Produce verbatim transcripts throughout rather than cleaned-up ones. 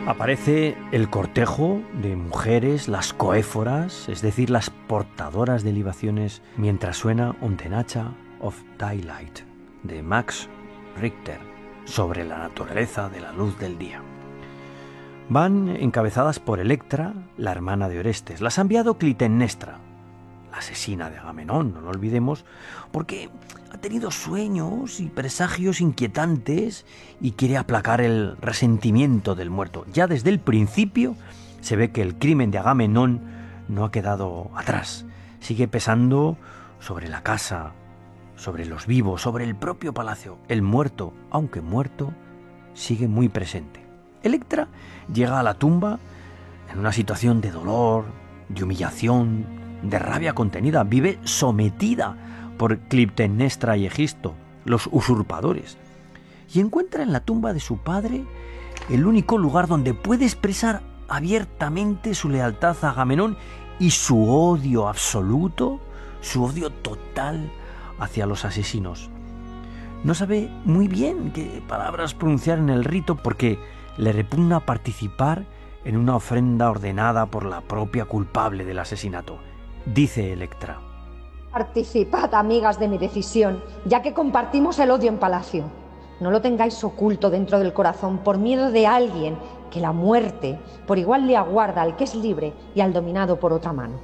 Aparece el cortejo de mujeres, las coéforas, es decir, las portadoras de libaciones, mientras suena On the Nature of Daylight, de Max Richter, sobre la naturaleza de la luz del día. Van encabezadas por Electra, la hermana de Orestes. Las ha enviado Clitemnestra, la asesina de Agamenón, no lo olvidemos, porque ha tenido sueños y presagios inquietantes y quiere aplacar el resentimiento del muerto. Ya desde el principio se ve que el crimen de Agamenón no ha quedado atrás. Sigue pesando sobre la casa, sobre los vivos, sobre el propio palacio. El muerto, aunque muerto, sigue muy presente. Electra llega a la tumba en una situación de dolor, de humillación, de rabia contenida. Vive sometida por Clitemnestra y Egisto, los usurpadores, y encuentra en la tumba de su padre el único lugar donde puede expresar abiertamente su lealtad a Agamenón y su odio absoluto, su odio total hacia los asesinos. No sabe muy bien qué palabras pronunciar en el rito porque le repugna participar en una ofrenda ordenada por la propia culpable del asesinato. Dice Electra: Participad, amigas, de mi decisión, ya que compartimos el odio en palacio. No lo tengáis oculto dentro del corazón por miedo de alguien que la muerte por igual le aguarda al que es libre y al dominado por otra mano.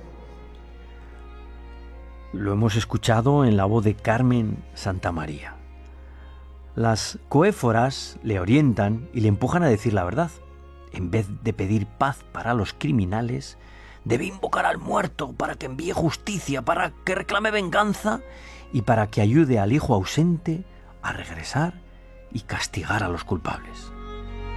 Lo hemos escuchado en la voz de Carmen Santamaría. Las coéforas le orientan y le empujan a decir la verdad. En vez de pedir paz para los criminales, debe invocar al muerto para que envíe justicia, para que reclame venganza y para que ayude al hijo ausente a regresar y castigar a los culpables.